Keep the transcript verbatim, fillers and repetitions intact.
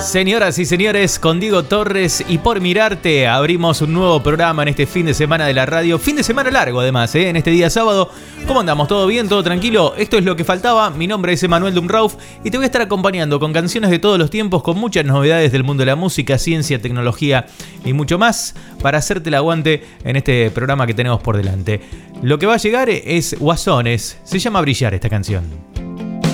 Señoras y señores, con Diego Torres y Por Mirarte abrimos un nuevo programa en este fin de semana de la radio. Fin de semana largo además, ¿eh? En este día sábado. ¿Cómo andamos? ¿Todo bien? ¿Todo tranquilo? Esto es Lo que faltaba. Mi nombre es Emanuel Dumrauf y te voy a estar acompañando con canciones de todos los tiempos, con muchas novedades del mundo de la música, ciencia, tecnología y mucho más para hacerte el aguante en este programa que tenemos por delante. Lo que va a llegar es Guasones. Se llama Brillar esta canción.